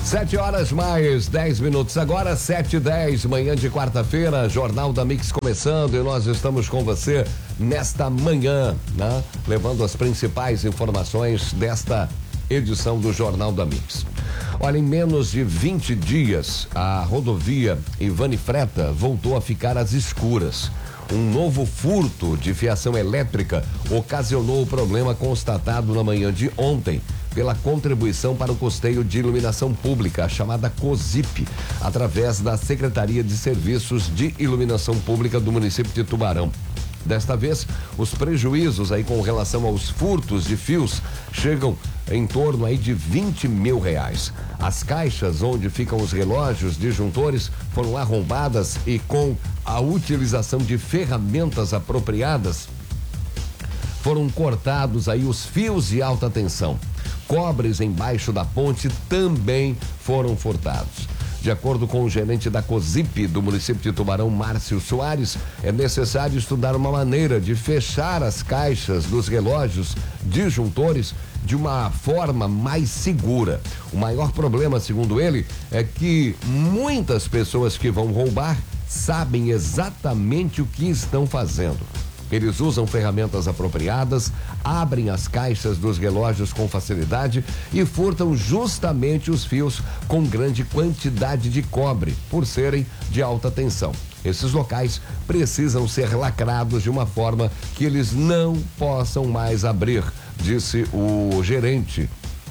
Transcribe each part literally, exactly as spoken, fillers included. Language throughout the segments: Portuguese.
Sete horas mais dez minutos agora, sete e dez, manhã de quarta-feira, Jornal da Mix começando e nós estamos com você nesta manhã, né? Levando as principais informações desta edição do Jornal da Mix. Olha, em menos de vinte dias, a rodovia Ivani Freta voltou a ficar às escuras. Um novo furto de fiação elétrica ocasionou o problema constatado na manhã de ontem pela contribuição para o custeio de iluminação pública, a chamada COSIP, através da Secretaria de Serviços de Iluminação Pública do município de Tubarão. Desta vez, os prejuízos aí com relação aos furtos de fios chegam em torno aí de vinte mil reais. As caixas onde ficam os relógios disjuntores foram arrombadas e com a utilização de ferramentas apropriadas foram cortados aí os fios de alta tensão. Cobres embaixo da ponte também foram furtados. De acordo com o gerente da COSIP do município de Tubarão, Márcio Soares, é necessário estudar uma maneira de fechar as caixas dos relógios disjuntores de uma forma mais segura. O maior problema, segundo ele, é que muitas pessoas que vão roubar sabem exatamente o que estão fazendo. Eles usam ferramentas apropriadas, abrem as caixas dos relógios com facilidade e furtam justamente os fios com grande quantidade de cobre, por serem de alta tensão. Esses locais precisam ser lacrados de uma forma que eles não possam mais abrir, disse o gerente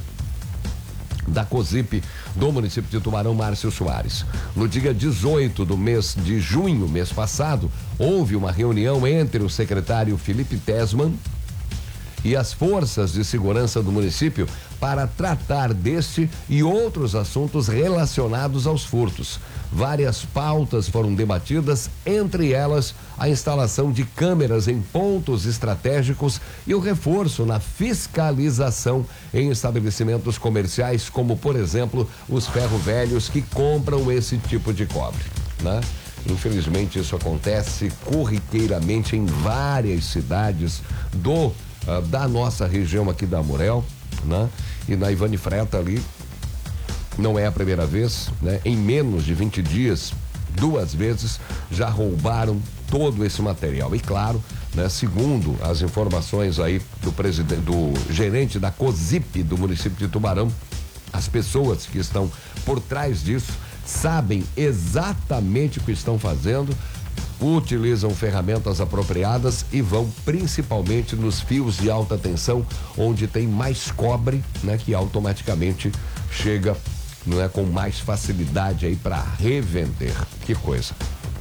da COSIP do município de Tubarão, Márcio Soares. No dia dezoito do mês de junho, mês passado, houve uma reunião entre o secretário Felipe Tesman e as forças de segurança do município para tratar deste e outros assuntos relacionados aos furtos. Várias pautas foram debatidas, entre elas a instalação de câmeras em pontos estratégicos e o reforço na fiscalização em estabelecimentos comerciais, como por exemplo os ferro-velhos que compram esse tipo de cobre, né? Infelizmente isso acontece corriqueiramente em várias cidades do Uh, da nossa região aqui da Amurel, né? E na Ivani Freta ali, não é a primeira vez, né? Em menos de vinte dias, duas vezes já roubaram todo esse material. E claro, né? Segundo as informações aí do presidente, do gerente da COSIP do município de Tubarão, as pessoas que estão por trás disso sabem exatamente o que estão fazendo, utilizam ferramentas apropriadas e vão principalmente nos fios de alta tensão, onde tem mais cobre, né, que automaticamente chega, não é, com mais facilidade aí para revender. Que coisa.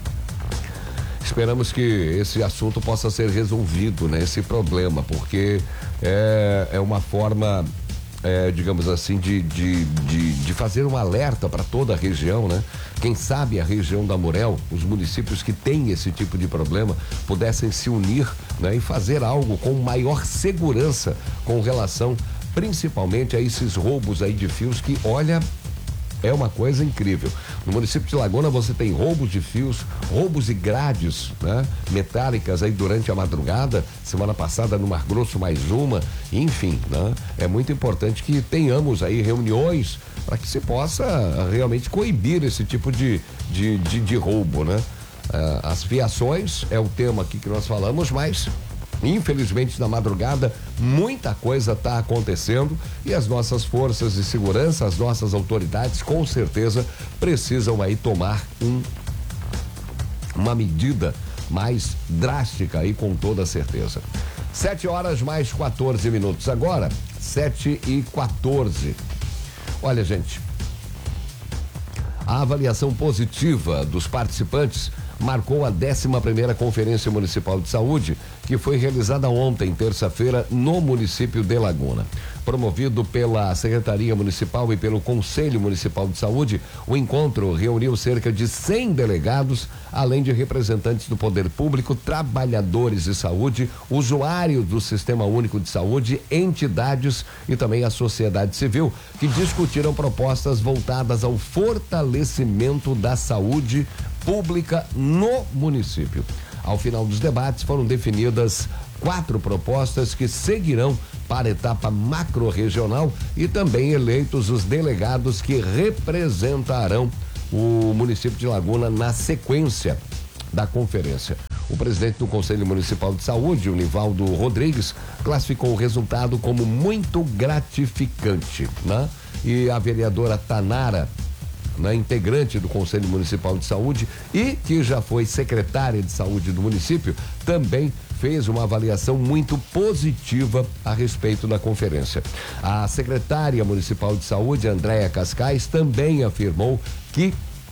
Esperamos que esse assunto possa ser resolvido, né, esse problema, porque é, é uma forma, É, digamos assim, de, de, de, de fazer um alerta para toda a região, né? Quem sabe a região da Amurel, os municípios que têm esse tipo de problema, pudessem se unir, né? E fazer algo com maior segurança com relação principalmente a esses roubos aí de fios que, olha, é uma coisa incrível. No município de Laguna você tem roubos de fios, roubos de grades, né? Metálicas aí durante a madrugada, semana passada no Mar Grosso mais uma, enfim, né? É muito importante que tenhamos aí reuniões para que se possa realmente coibir esse tipo de, de, de, de roubo, né? Uh, as fiações é o tema aqui que nós falamos, mas infelizmente na madrugada muita coisa está acontecendo e as nossas forças de segurança, as nossas autoridades com certeza precisam aí tomar um, uma medida mais drástica aí, com toda certeza. Sete horas mais quatorze minutos agora, sete e quatorze. Olha, gente, a avaliação positiva dos participantes marcou a décima primeira Conferência Municipal de Saúde, que foi realizada ontem, terça-feira, no município de Laguna. Promovido pela Secretaria Municipal e pelo Conselho Municipal de Saúde, o encontro reuniu cerca de cem delegados, além de representantes do poder público, trabalhadores de saúde, usuários do Sistema Único de Saúde, entidades e também a sociedade civil, que discutiram propostas voltadas ao fortalecimento da saúde pública no município. Ao final dos debates foram definidas quatro propostas que seguirão para a etapa macro-regional e também eleitos os delegados que representarão o município de Laguna na sequência da conferência. O presidente do Conselho Municipal de Saúde, o Nivaldo Rodrigues, classificou o resultado como muito gratificante, né? E a vereadora Tanara, né, integrante do Conselho Municipal de Saúde e que já foi secretária de saúde do município, também fez uma avaliação muito positiva a respeito da conferência. A secretária municipal de saúde, Andréa Cascais, também afirmou que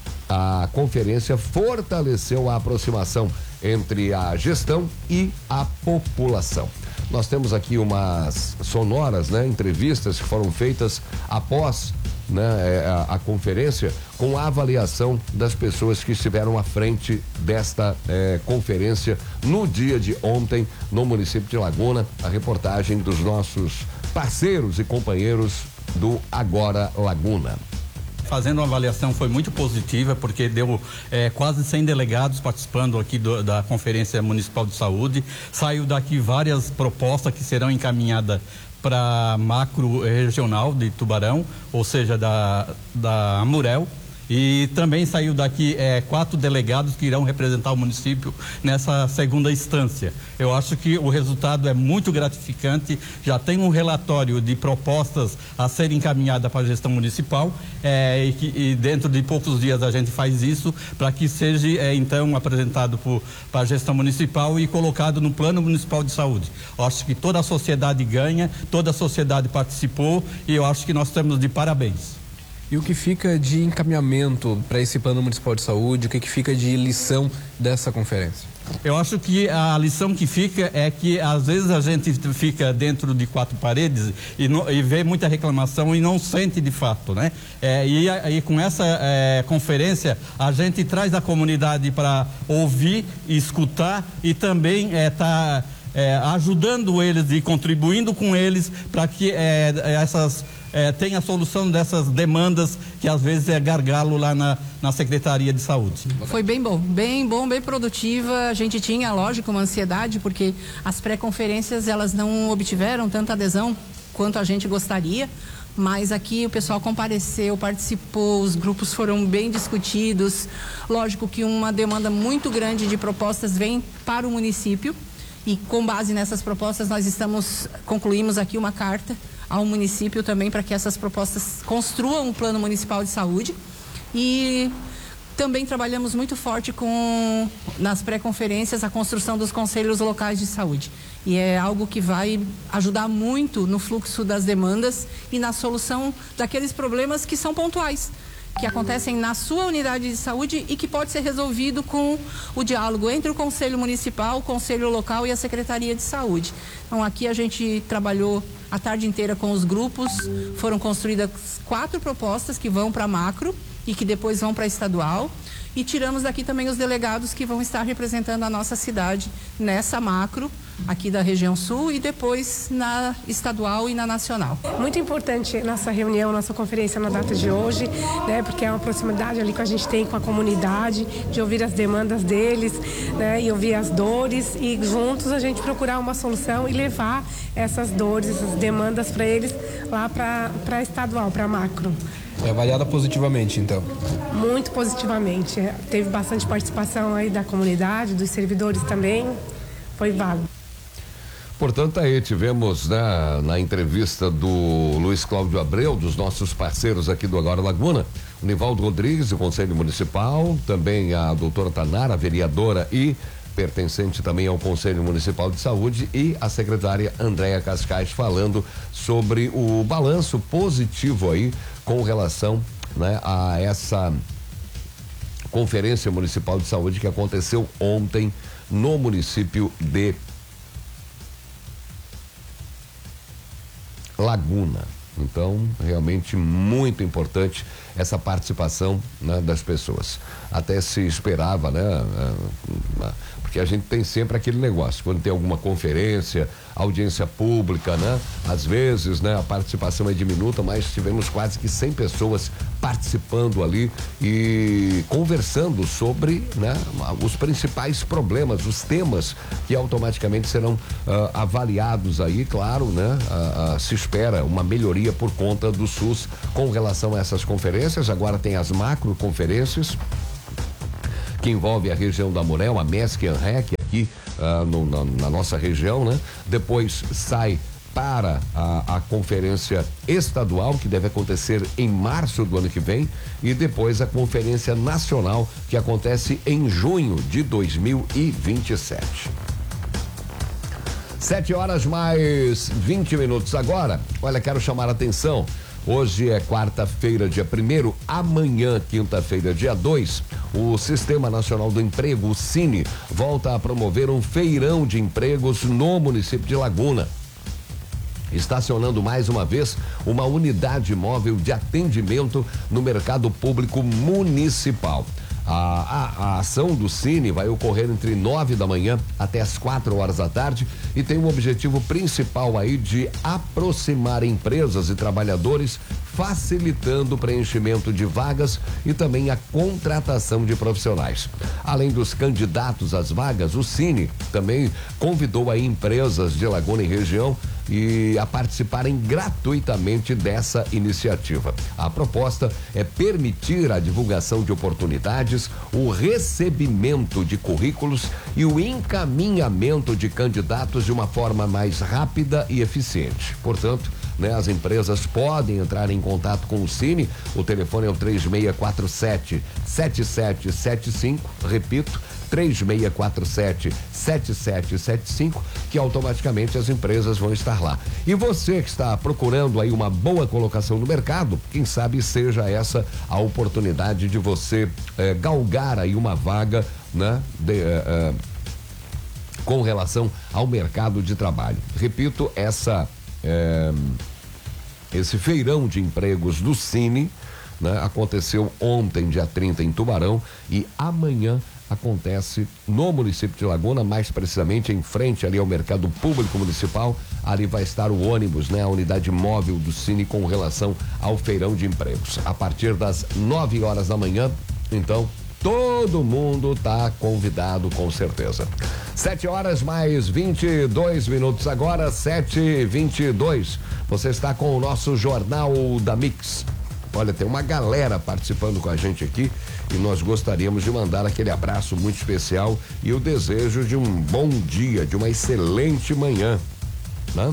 a conferência fortaleceu a aproximação entre a gestão e a população. Nós temos aqui umas sonoras, né, entrevistas que foram feitas após, né, a, a conferência, com a avaliação das pessoas que estiveram à frente desta eh, conferência no dia de ontem no município de Laguna. A reportagem dos nossos parceiros e companheiros do Agora Laguna. Fazendo uma avaliação foi muito positiva, porque deu é, quase cem delegados participando aqui do, da Conferência Municipal de Saúde. Saiu daqui várias propostas que serão encaminhadas para macro regional de Tubarão, ou seja, da, da Amurel. E também saiu daqui é, quatro delegados que irão representar o município nessa segunda instância. Eu acho que o resultado é muito gratificante. Já tem um relatório de propostas a serem encaminhadas para a gestão municipal é, e, que, e dentro de poucos dias a gente faz isso para que seja é, então apresentado para a gestão municipal e colocado no Plano Municipal de Saúde. Eu acho que toda a sociedade ganha, toda a sociedade participou e eu acho que nós estamos de parabéns. E o que fica de encaminhamento para esse Plano Municipal de Saúde, o que, que fica de lição dessa conferência? Eu acho que a lição que fica é que às vezes a gente fica dentro de quatro paredes e, não, e vê muita reclamação e não sente de fato, né? É, e, e com essa é, conferência a gente traz a comunidade para ouvir, escutar e também é, tá é, ajudando eles e contribuindo com eles para que é, essas É, tem a solução dessas demandas que às vezes é gargalo lá na, na Secretaria de Saúde. Foi bem bom, bem bom, bem produtiva. A gente tinha, lógico, uma ansiedade porque as pré-conferências elas não obtiveram tanta adesão quanto a gente gostaria, mas aqui o pessoal compareceu, participou, os grupos foram bem discutidos. Lógico que uma demanda muito grande de propostas vem para o município e com base nessas propostas nós estamos, concluímos aqui uma carta ao município também para que essas propostas construam um plano municipal de saúde e também trabalhamos muito forte com, nas pré-conferências, a construção dos conselhos locais de saúde e é algo que vai ajudar muito no fluxo das demandas e na solução daqueles problemas que são pontuais, que acontecem na sua unidade de saúde e que pode ser resolvido com o diálogo entre o Conselho Municipal, o Conselho Local e a Secretaria de Saúde. Então aqui a gente trabalhou a tarde inteira com os grupos, foram construídas quatro propostas que vão para macro e que depois vão para estadual e tiramos daqui também os delegados que vão estar representando a nossa cidade nessa macro aqui da região sul e depois na estadual e na nacional. Muito importante nossa reunião, nossa conferência na data de hoje, né, porque é uma proximidade ali que a gente tem com a comunidade, de ouvir as demandas deles, né, e ouvir as dores e juntos a gente procurar uma solução e levar essas dores, essas demandas para eles lá para para estadual, para macro. É avaliada positivamente, então? Muito positivamente. Teve bastante participação aí da comunidade, dos servidores também. Foi vago. Portanto, aí tivemos, né, na entrevista do Luiz Cláudio Abreu, dos nossos parceiros aqui do Agora Laguna, o Nivaldo Rodrigues, do Conselho Municipal, também a doutora Tanara, vereadora e pertencente também ao Conselho Municipal de Saúde, e a secretária Andréa Cascais falando sobre o balanço positivo aí com relação, né, a essa Conferência Municipal de Saúde que aconteceu ontem no município de Laguna. Então, realmente muito importante essa participação, né, das pessoas. Até se esperava, né, porque porque a gente tem sempre aquele negócio, quando tem alguma conferência, audiência pública, né? Às vezes, né? A participação é diminuta, mas tivemos quase que cem pessoas participando ali e conversando sobre, né? Os principais problemas, os temas que automaticamente serão uh, avaliados aí, claro, né? Uh, uh, se espera uma melhoria por conta do SUS com relação a essas conferências. Agora tem as macro conferências que envolve a região da Amurel, a MESC e a ANREC aqui uh, no, na, na nossa região, né? Depois sai para a, a conferência estadual, que deve acontecer em março do ano que vem, e depois a conferência nacional, que acontece em junho de dois mil e vinte e sete. Sete horas mais vinte minutos agora. Olha, quero chamar a atenção. Hoje é quarta-feira, dia primeiro, amanhã, quinta-feira, dia dois, o Sistema Nacional do Emprego, o Cine, volta a promover um feirão de empregos no município de Laguna, estacionando mais uma vez uma unidade móvel de atendimento no mercado público municipal. A, a, a ação do Cine vai ocorrer entre nove da manhã até as quatro horas da tarde e tem o objetivo principal aí de aproximar empresas e trabalhadores, facilitando o preenchimento de vagas e também a contratação de profissionais. Além dos candidatos às vagas, o Cine também convidou aí empresas de Laguna e região e a participarem gratuitamente dessa iniciativa. A proposta é permitir a divulgação de oportunidades, o recebimento de currículos e o encaminhamento de candidatos de uma forma mais rápida e eficiente. Portanto, né, as empresas podem entrar em contato com o Cine. O telefone é o três seis quatro sete, sete sete sete cinco, repito, três seis quatro sete, sete sete sete cinco, que automaticamente as empresas vão estar lá. E você que está procurando aí uma boa colocação no mercado, quem sabe seja essa a oportunidade de você eh, galgar aí uma vaga, né, de, eh, eh, com relação ao mercado de trabalho. Repito, essa É, esse feirão de empregos do Cine, né, aconteceu ontem, dia trinta, em Tubarão, e amanhã acontece no município de Laguna, mais precisamente em frente ali ao mercado público municipal. Ali vai estar o ônibus, né, a unidade móvel do Cine com relação ao feirão de empregos. A partir das nove horas da manhã, então, todo mundo tá convidado, com certeza. Sete horas mais vinte e dois minutos agora, sete e vinte e dois. Você está com o nosso Jornal da Mix. Olha, tem uma galera participando com a gente aqui e nós gostaríamos de mandar aquele abraço muito especial e o desejo de um bom dia, de uma excelente manhã, né?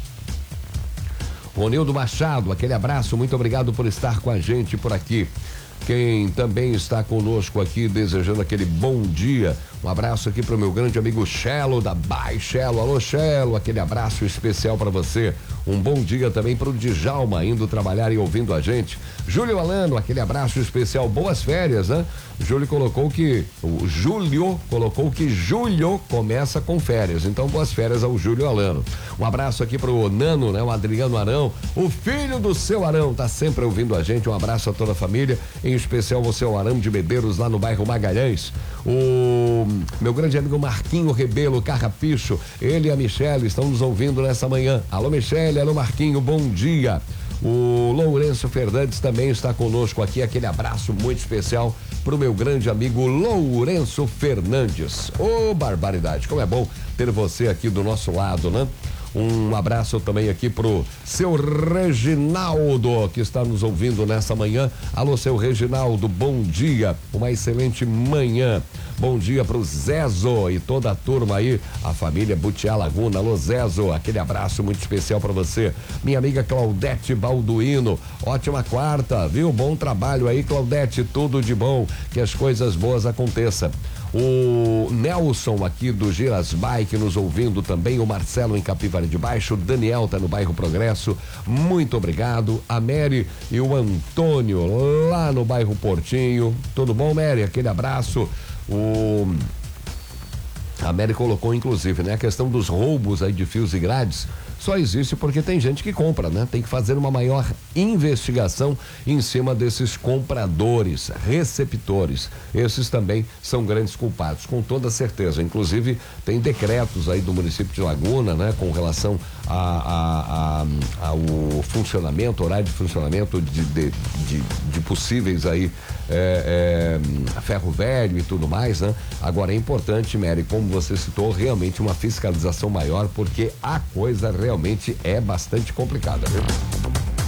Ronildo Machado, aquele abraço, muito obrigado por estar com a gente por aqui. Quem também está conosco aqui, desejando aquele bom dia, um abraço aqui para o meu grande amigo Chelo, da Bai Chelo. Alô, Chelo, aquele abraço especial para você. Um bom dia também para o Djalma, indo trabalhar e ouvindo a gente. Júlio Alano, aquele abraço especial, boas férias, né? Júlio colocou que, o Júlio colocou que julho começa com férias, então boas férias ao Júlio Alano. Um abraço aqui pro Nano, né? O Adriano Arão, o filho do seu Arão, tá sempre ouvindo a gente. Um abraço a toda a família, em especial você, o Arão de Medeiros, lá no bairro Magalhães. O meu grande amigo Marquinho Rebelo Carrapicho, ele e a Michele estão nos ouvindo nessa manhã. Alô, Michele, alô, Marquinho, bom dia. O Lourenço Fernandes também está conosco aqui, aquele abraço muito especial pro meu grande amigo Lourenço Fernandes. Ô, oh, barbaridade, como é bom ter você aqui do nosso lado, né? Um abraço também aqui pro seu Reginaldo, que está nos ouvindo nessa manhã. Alô, seu Reginaldo, bom dia, uma excelente manhã. Bom dia pro Zezo e toda a turma aí, a família Butiá Laguna. Alô, Zezo, aquele abraço muito especial para você. Minha amiga Claudete Balduino, ótima quarta, viu? Bom trabalho aí, Claudete, tudo de bom, que as coisas boas aconteçam. O Nelson aqui do Giras Bike nos ouvindo também, o Marcelo em Capivari de Baixo, o Daniel tá no bairro Progresso, muito obrigado, a Mary e o Antônio lá no bairro Portinho, tudo bom, Mary? Aquele abraço. O a Mary colocou inclusive, né, a questão dos roubos aí de fios e grades, só existe porque tem gente que compra, né? Tem que fazer uma maior investigação em cima desses compradores, receptores. Esses também são grandes culpados, com toda certeza. Inclusive, tem decretos aí do município de Laguna, né? Com relação a, a, a, ao funcionamento, horário de funcionamento de, de, de, de possíveis aí é, é, ferro velho e tudo mais, né? Agora é importante, Mary, como você citou, realmente uma fiscalização maior, porque a coisa realmente é bastante complicada, viu?